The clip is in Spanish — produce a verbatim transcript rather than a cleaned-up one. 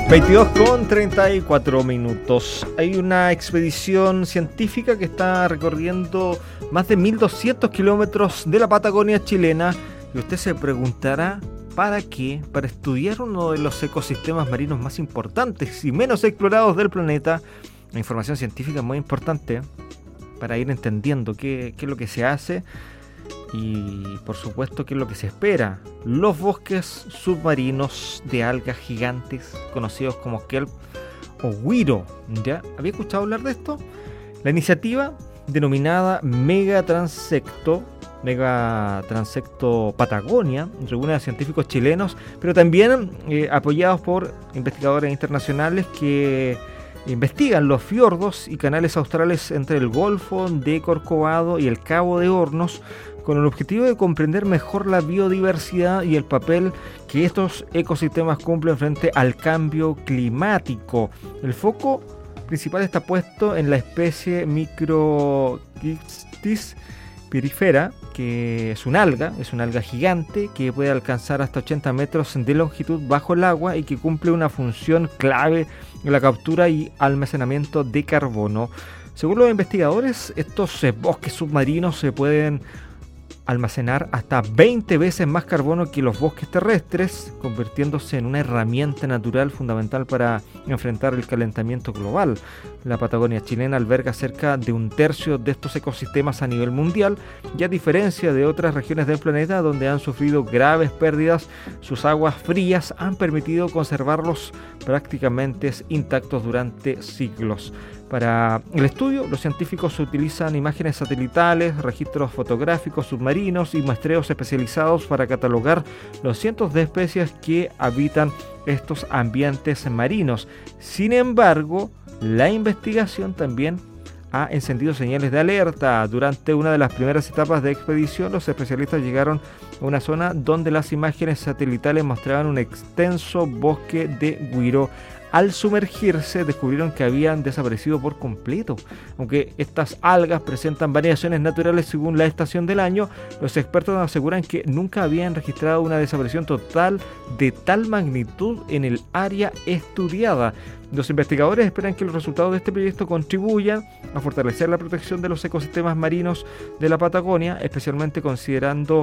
veintidós con treinta y cuatro minutos. Hay una expedición científica que está recorriendo más de mil doscientos kilómetros de la Patagonia chilena. Y usted se preguntará, ¿para qué? Para estudiar uno de los ecosistemas marinos más importantes y menos explorados del planeta. La información científica es muy importante para ir entendiendo qué, qué es lo que se hace y, por supuesto, qué es lo que se espera. Los bosques submarinos de algas gigantes, conocidos como kelp o güiro. ¿Ya? ¿Había escuchado hablar de esto? La iniciativa, denominada Megatransecto, Megatransecto Patagonia, reúne a científicos chilenos, pero también eh, apoyados por investigadores internacionales que investigan los fiordos y canales australes entre el Golfo de Corcovado y el Cabo de Hornos, con el objetivo de comprender mejor la biodiversidad y el papel que estos ecosistemas cumplen frente al cambio climático. El foco principal está puesto en la especie Microcystis pirifera, que es un alga, es una alga gigante que puede alcanzar hasta ochenta metros de longitud bajo el agua y que cumple una función clave en la captura y almacenamiento de carbono. Según los investigadores, estos eh, bosques submarinos se pueden almacenar hasta veinte veces más carbono que los bosques terrestres, convirtiéndose en una herramienta natural fundamental para enfrentar el calentamiento global. La Patagonia chilena alberga cerca de un tercio de estos ecosistemas a nivel mundial, y a diferencia de otras regiones del planeta donde han sufrido graves pérdidas, sus aguas frías han permitido conservarlos prácticamente intactos durante siglos. Para el estudio, los científicos utilizan imágenes satelitales, registros fotográficos submarinos y muestreos especializados para catalogar los cientos de especies que habitan estos ambientes marinos. Sin embargo, la investigación también ha encendido señales de alerta. Durante una de las primeras etapas de expedición, los especialistas llegaron a una zona donde las imágenes satelitales mostraban un extenso bosque de güiro. Al sumergirse, descubrieron que habían desaparecido por completo. Aunque estas algas presentan variaciones naturales según la estación del año, los expertos aseguran que nunca habían registrado una desaparición total de tal magnitud en el área estudiada. Los investigadores esperan que los resultados de este proyecto contribuyan a fortalecer la protección de los ecosistemas marinos de la Patagonia, especialmente considerando